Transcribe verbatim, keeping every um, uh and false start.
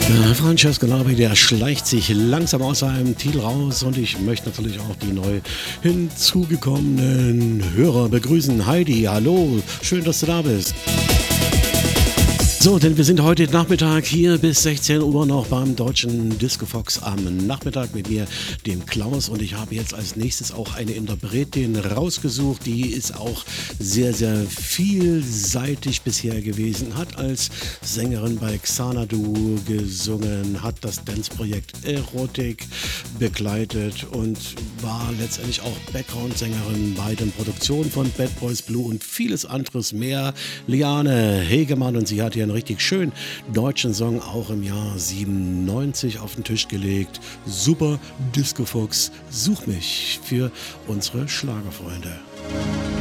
Äh, Francesco Narbi, der schleicht sich langsam aus seinem Titel raus und ich möchte natürlich auch die neu hinzugekommenen Hörer begrüßen. Heidi, hallo, schön, dass du da bist. So, denn wir sind heute Nachmittag hier bis sechzehn Uhr noch beim deutschen Disco Fox am Nachmittag mit mir, dem Klaus. Und ich habe jetzt als nächstes auch eine Interpretin rausgesucht, die ist auch sehr, sehr vielseitig bisher gewesen. Hat als Sängerin bei Xanadu gesungen, hat das Dance-Projekt Erotik begleitet und war letztendlich auch Background-Sängerin bei den Produktionen von Bad Boys Blue und vieles anderes mehr. Liane Hegemann, und sie hat hier einen richtig schönen deutschen Song auch im Jahr siebenundneunzig auf den Tisch gelegt. Super Disco Fox, such mich für unsere Schlagerfreunde.